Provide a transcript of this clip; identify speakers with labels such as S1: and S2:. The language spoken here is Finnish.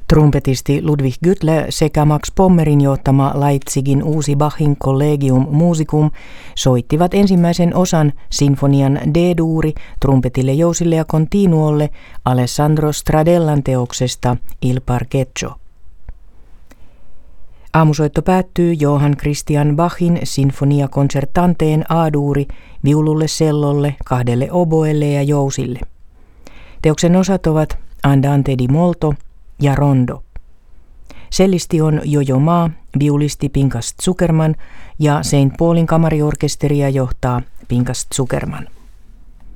S1: Trumpetisti Ludwig Gütle sekä Max Pommerin johtama Leipzigin uusi Bachin Collegium Musicum soittivat ensimmäisen osan sinfonian D-duuri trumpetille, jousille ja continuolle Alessandro Stradellan teoksesta Il Parcheggio. Aamusoitto päättyy Johann Christian Bachin Sinfonia Concertanteen A-duuri viululle, cellolle, 2 oboelle ja jousille. Teoksen osat ovat Andante di molto ja Rondo. Cellisti on Jojo Ma, viulisti Pinkas Zukerman ja St. Paulin kamariorkesteria johtaa Pinkas Zukerman.